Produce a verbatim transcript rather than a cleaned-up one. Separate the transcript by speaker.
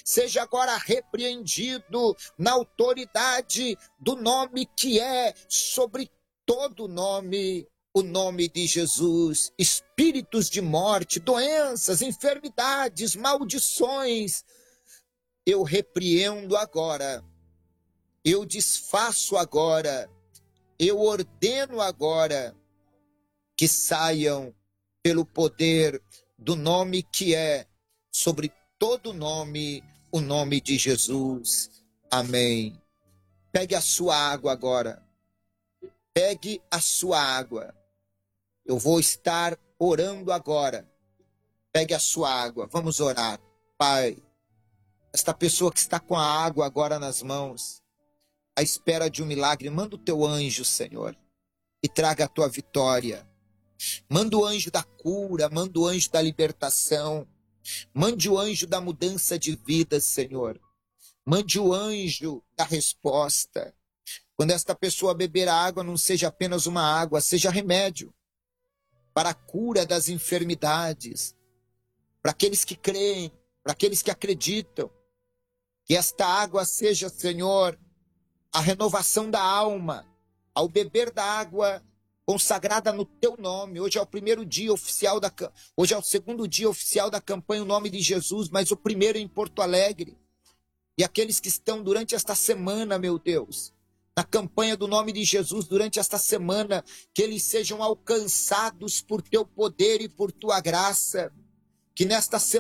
Speaker 1: seja agora repreendido na autoridade do nome que é sobre todo nome, o nome de Jesus. Espíritos de morte, doenças, enfermidades, maldições, eu repreendo agora, eu desfaço agora, eu ordeno agora que saiam pelo poder do nome que é sobre todo nome, o nome de Jesus. Amém. Pegue a sua água agora. Pegue a sua água. Eu vou estar orando agora. Pegue a sua água. Vamos orar. Pai, esta pessoa que está com a água agora nas mãos, à espera de um milagre, manda o teu anjo, Senhor, e traga a tua vitória. Manda o anjo da cura, manda o anjo da libertação, mande o anjo da mudança de vida, Senhor. Mande o anjo da resposta. Quando esta pessoa beber a água, não seja apenas uma água, seja remédio para a cura das enfermidades, para aqueles que creem, para aqueles que acreditam. Que esta água seja, Senhor, a renovação da alma, ao beber da água consagrada no teu nome. Hoje é o primeiro dia oficial, da, hoje é o segundo dia oficial da campanha O Nome de Jesus, mas o primeiro em Porto Alegre. E aqueles que estão durante esta semana, meu Deus, na campanha do Nome de Jesus, durante esta semana, que eles sejam alcançados por teu poder e por tua graça, que nesta semana